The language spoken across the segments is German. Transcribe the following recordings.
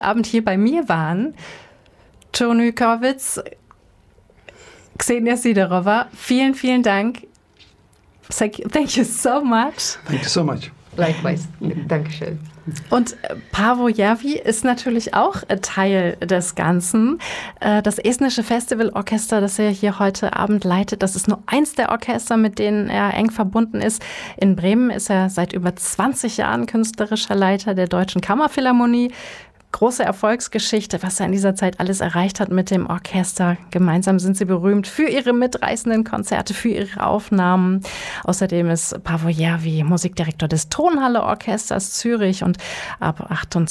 Abend hier bei mir waren Tony Körwitz, Ksenia Siderova. Vielen, vielen Dank. Thank you so much. Thank you so much. Likewise. Dankeschön. Und Paavo Järvi ist natürlich auch Teil des Ganzen. Das Estnische Festivalorchester, das er hier heute Abend leitet, das ist nur eins der Orchester, mit denen er eng verbunden ist. In Bremen ist er seit über 20 Jahren künstlerischer Leiter der Deutschen Kammerphilharmonie. Große Erfolgsgeschichte, was er in dieser Zeit alles erreicht hat mit dem Orchester. Gemeinsam sind sie berühmt für ihre mitreißenden Konzerte, für ihre Aufnahmen. Außerdem ist Paavo Järvi Musikdirektor des Tonhalle-Orchesters Zürich und ab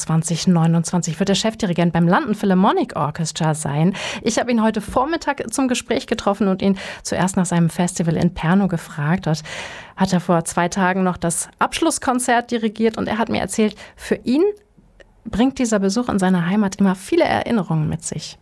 28/29 wird er Chefdirigent beim London Philharmonic Orchestra sein. Ich habe ihn heute Vormittag zum Gespräch getroffen und ihn zuerst nach seinem Festival in Pärnu gefragt. Dort hat er vor 2 Tagen noch das Abschlusskonzert dirigiert und er hat mir erzählt, für ihn bringt dieser Besuch in seiner Heimat immer viele Erinnerungen mit sich.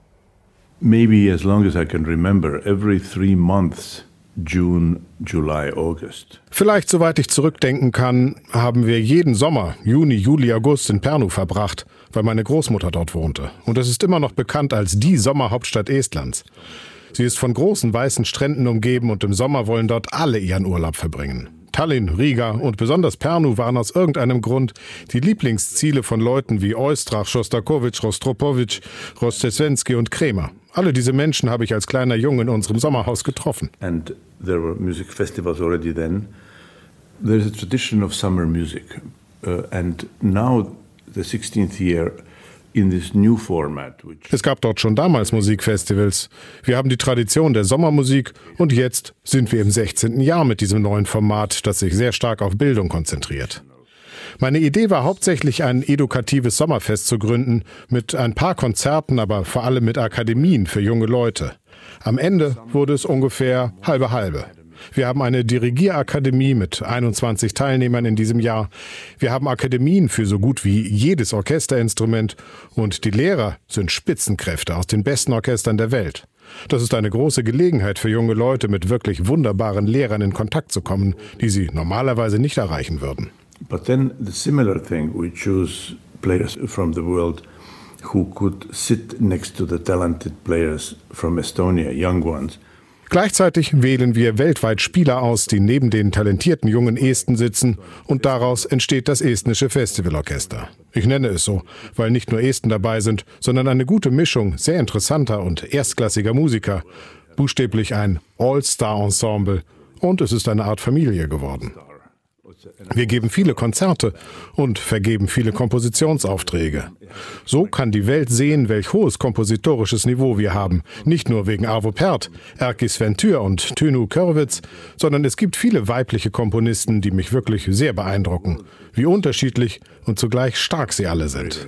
Maybe as long as I can remember, every 3 months, June, July, August. Vielleicht, soweit ich zurückdenken kann, haben wir jeden Sommer, Juni, Juli, August in Pärnu verbracht, weil meine Großmutter dort wohnte. Und es ist immer noch bekannt als die Sommerhauptstadt Estlands. Sie ist von großen weißen Stränden umgeben und im Sommer wollen dort alle ihren Urlaub verbringen. Tallinn, Riga und besonders Pärnu waren aus irgendeinem Grund die Lieblingsziele von Leuten wie Oistrach, Schostakowitsch, Rostropowitsch, Rostesvenski und Kremer. Alle diese Menschen habe ich als kleiner Junge in unserem Sommerhaus getroffen. And there were music festivals already then. There's a tradition of summer music. And now the 16th year in this new format. Es gab dort schon damals Musikfestivals. Wir haben die Tradition der Sommermusik und jetzt sind wir im 16. Jahr mit diesem neuen Format, das sich sehr stark auf Bildung konzentriert. Meine Idee war hauptsächlich, ein edukatives Sommerfest zu gründen, mit ein paar Konzerten, aber vor allem mit Akademien für junge Leute. Am Ende wurde es ungefähr halbe. Wir haben eine Dirigierakademie mit 21 Teilnehmern in diesem Jahr. Wir haben Akademien für so gut wie jedes Orchesterinstrument und die Lehrer sind Spitzenkräfte aus den besten Orchestern der Welt. Das ist eine große Gelegenheit für junge Leute, mit wirklich wunderbaren Lehrern in Kontakt zu kommen, die sie normalerweise nicht erreichen würden. But then the similar thing, we choose players from the world who could sit next to the talented players from Estonia, young ones. Gleichzeitig wählen wir weltweit Spieler aus, die neben den talentierten jungen Esten sitzen und daraus entsteht das Estnische Festivalorchester. Ich nenne es so, weil nicht nur Esten dabei sind, sondern eine gute Mischung sehr interessanter und erstklassiger Musiker. Buchstäblich ein All-Star-Ensemble und es ist eine Art Familie geworden. Wir geben viele Konzerte und vergeben viele Kompositionsaufträge. So kann die Welt sehen, welch hohes kompositorisches Niveau wir haben. Nicht nur wegen Arvo Pärt, Erkki Sven Tür und Tony Körwitz, sondern es gibt viele weibliche Komponisten, die mich wirklich sehr beeindrucken. Wie unterschiedlich und zugleich stark sie alle sind.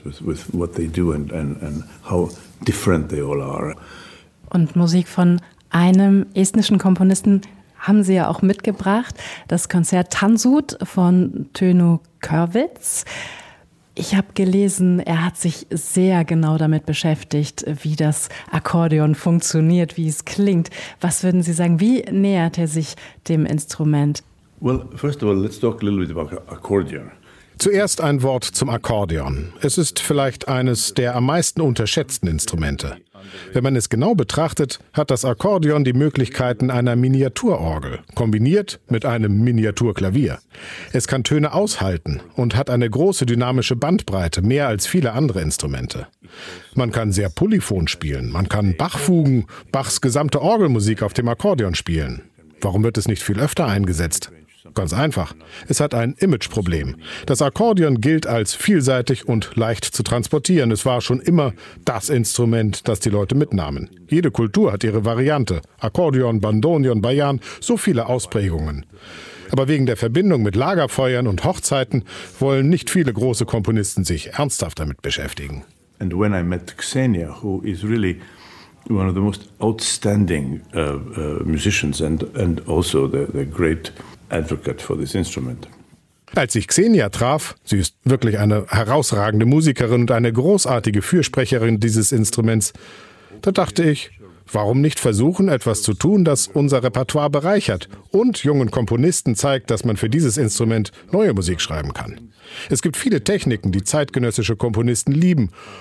Und Musik von einem estnischen Komponisten haben Sie ja auch mitgebracht, das Konzert Tansut von Tony Körwitz. Ich habe gelesen, er hat sich sehr genau damit beschäftigt, wie das Akkordeon funktioniert, wie es klingt. Was würden Sie sagen, wie nähert er sich dem Instrument? Well, first of all, let's talk a little bit about accordion. Zuerst ein Wort zum Akkordeon. Es ist vielleicht eines der am meisten unterschätzten Instrumente. Wenn man es genau betrachtet, hat das Akkordeon die Möglichkeiten einer Miniaturorgel, kombiniert mit einem Miniaturklavier. Es kann Töne aushalten und hat eine große dynamische Bandbreite, mehr als viele andere Instrumente. Man kann sehr polyphon spielen, man kann Bach-Fugen, Bachs gesamte Orgelmusik auf dem Akkordeon spielen. Warum wird es nicht viel öfter eingesetzt? Ganz einfach. Es hat ein Imageproblem. Das Akkordeon gilt als vielseitig und leicht zu transportieren. Es war schon immer das Instrument, das die Leute mitnahmen. Jede Kultur hat ihre Variante. Akkordeon, Bandoneon, Bajan, so viele Ausprägungen. Aber wegen der Verbindung mit Lagerfeuern und Hochzeiten wollen nicht viele große Komponisten sich ernsthaft damit beschäftigen. And when I met Ksenia, who is really one of the most outstanding musicians and also the great advocate for this instrument. Als ich Ksenia traf, sie ist wirklich eine herausragende Musikerin und eine großartige Fürsprecherin dieses Instruments, da dachte ich, warum nicht versuchen, etwas zu tun, das unser Repertoire bereichert und jungen Komponisten zeigt, dass man für dieses Instrument neue Musik schreiben kann. Es gibt viele Techniken, die zeitgenössische Komponisten lieben